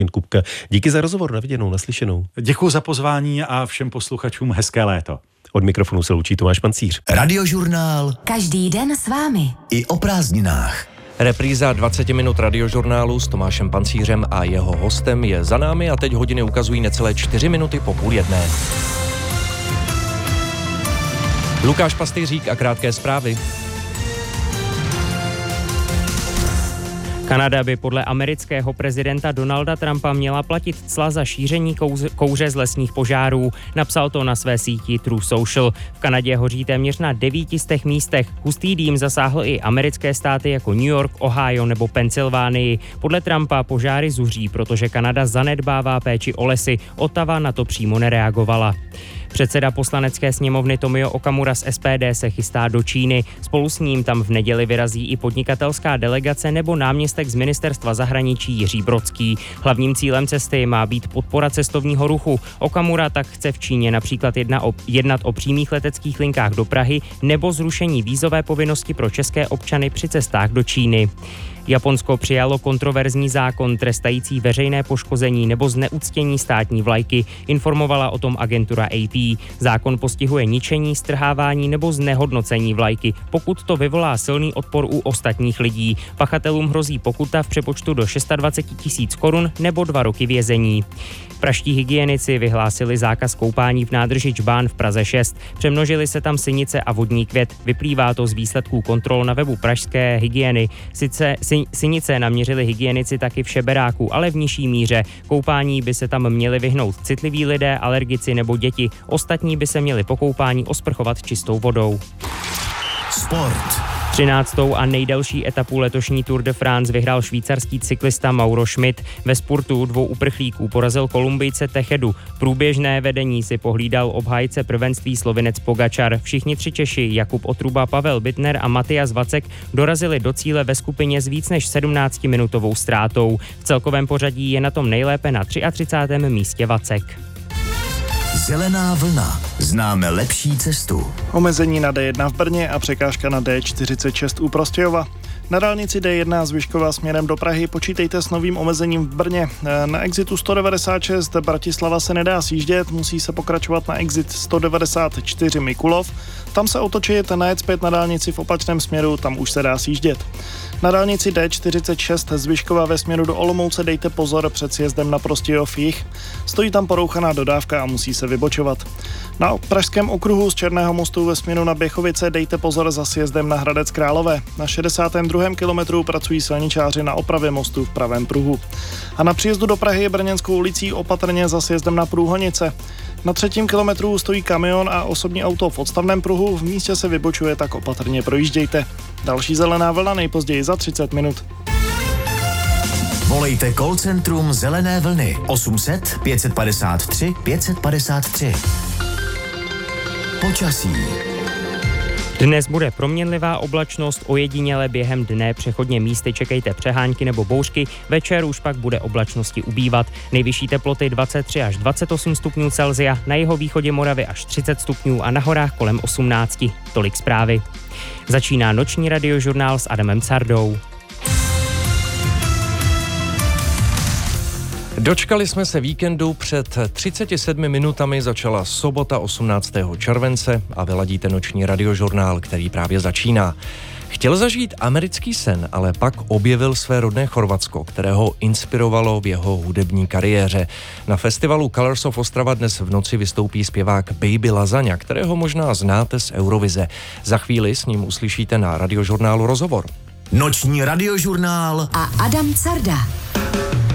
Kupka. Díky za rozhovor, na viděnou, naslyšenou. Děkuji za pozvání a všem posluchačům hezké léto. Od mikrofonu se loučí Tomáš Pancíř. Radiožurnál. Každý den s vámi. I o prázdninách. Repríza 20 minut radiožurnálu s Tomášem Pancířem a jeho hostem je za námi a teď hodiny ukazují necelé 4 minuty po 12:30. Lukáš Pastýřík a krátké zprávy. Kanada by podle amerického prezidenta Donalda Trumpa měla platit cla za šíření kouře z lesních požárů. Napsal to na své síti Truth Social. V Kanadě hoří téměř na 900 místech. Hustý dým zasáhl i americké státy jako New York, Ohio nebo Pensylvánii. Podle Trumpa požáry zuří, protože Kanada zanedbává péči o lesy. Ottawa na to přímo nereagovala. Předseda poslanecké sněmovny Tomio Okamura z SPD se chystá do Číny. Spolu s ním tam v neděli vyrazí i podnikatelská delegace nebo náměstek z ministerstva zahraničí Jiří Brodský. Hlavním cílem cesty má být podpora cestovního ruchu. Okamura tak chce v Číně například jednat o přímých leteckých linkách do Prahy nebo zrušení vízové povinnosti pro české občany při cestách do Číny. Japonsko přijalo kontroverzní zákon trestající veřejné poškození nebo zneuctění státní vlajky, informovala o tom agentura AP. Zákon postihuje ničení, strhávání nebo znehodnocení vlajky, pokud to vyvolá silný odpor u ostatních lidí. Pachatelům hrozí pokuta v přepočtu do 26 000 korun nebo 2 roky vězení. Pražští hygienici vyhlásili zákaz koupání v nádrži Džbán v Praze 6. Přemnožily se tam synice a vodní květ. Vyplývá to z výsledků kontrol na webu pražské hygieny. Sice synice naměřili hygienici taky v Šeberáku, ale v nižší míře. Koupání by se tam měli vyhnout citliví lidé, alergici nebo děti. Ostatní by se měli po koupání osprchovat čistou vodou. Sport. 13. a nejdelší etapu letošní Tour de France vyhrál švýcarský cyklista Mauro Schmidt. Ve spurtu 2 uprchlíků porazil Kolumbijce Techedu. Průběžné vedení si pohlídal obhájce prvenství Slovinec Pogačar. Všichni 3 Češi, Jakub Otruba, Pavel Bittner a Matias Vacek, dorazili do cíle ve skupině s víc než 17-minutovou ztrátou. V celkovém pořadí je na tom nejlépe na 33. místě Vacek. Zelená vlna. Známe lepší cestu. Omezení na D1 v Brně a překážka na D46 u Prostějova. Na dálnici D1 z Vyškova směrem do Prahy počítejte s novým omezením v Brně. Na exitu 196 Bratislava se nedá sjíždět, musí se pokračovat na exit 194 Mikulov. Tam se otočit, najet zpět na dálnici v opačném směru, tam už se dá sjíždět. Na dálnici D46 z Vyškova ve směru do Olomouce dejte pozor před sjezdem na Prostějov jih. Stojí tam porouchaná dodávka a musí se vybočovat. Na pražském okruhu z Černého mostu ve směru na Běchovice dejte pozor za sjezdem na Hradec Králové. Na 62. kilometru pracují silničáři na opravě mostu v pravém pruhu. A na příjezdu do Prahy Brněnskou ulicí opatrně za sjezdem na Průhonice. Na 3. kilometru stojí kamion a osobní auto v odstavném pruhu, v místě se vybočuje, tak opatrně projíždějte. Další zelená vlna nejpozději za 30 minut. Volejte call centrum Zelené vlny 800 553 553. Počasí. Dnes bude proměnlivá oblačnost, ojediněle během dne přechodně místy čekejte přehánky nebo bouřky, večer už pak bude oblačnosti ubývat. Nejvyšší teploty 23 až 28 stupňů Celsia, na jihovýchodě Moravy až 30 stupňů a na horách kolem 18. Tolik zprávy. Začíná noční radiožurnál s Adamem Cardou. Dočkali jsme se víkendu, před 37 minutami začala sobota 18. července a vyladíte noční radiožurnál, který právě začíná. Chtěl zažít americký sen, ale pak objevil své rodné Chorvatsko, které ho inspirovalo v jeho hudební kariéře. Na festivalu Colors of Ostrava dnes v noci vystoupí zpěvák Baby Lasagna, kterého možná znáte z Eurovize. Za chvíli s ním uslyšíte na radiožurnálu rozhovor. Noční radiožurnál a Adam Carda.